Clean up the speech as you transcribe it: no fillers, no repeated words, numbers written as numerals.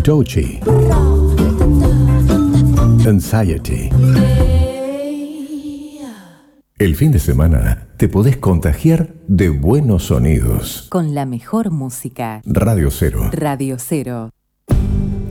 Doechii. Anxiety. El fin de semana te podés contagiar de buenos sonidos. Con la mejor música. Radio Cero. Radio Cero.